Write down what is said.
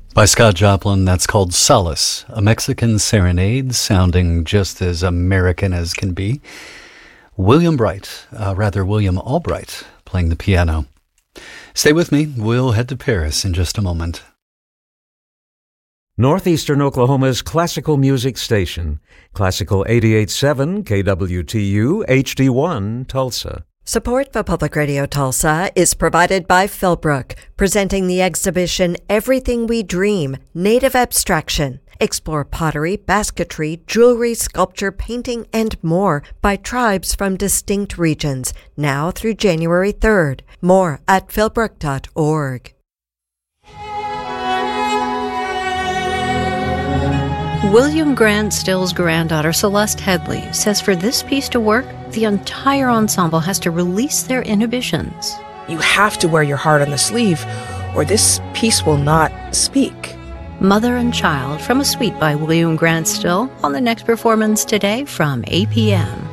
By Scott Joplin, that's called Solace, a Mexican serenade sounding just as American as can be. William Albright, playing the piano. Stay with me. We'll head to Paris in just a moment. Northeastern Oklahoma's classical music station, Classical 88.7 KWTU HD1 Tulsa. Support for Public Radio Tulsa is provided by Philbrook, presenting the exhibition Everything We Dream, Native Abstraction. Explore pottery, basketry, jewelry, sculpture, painting, and more by tribes from distinct regions, now through January 3rd. More at philbrook.org. William Grant Still's granddaughter, Celeste Headley, says for this piece to work, the entire ensemble has to release their inhibitions. You have to wear your heart on the sleeve, or this piece will not speak. Mother and Child from a suite by William Grant Still on the next performance today from 8 p.m.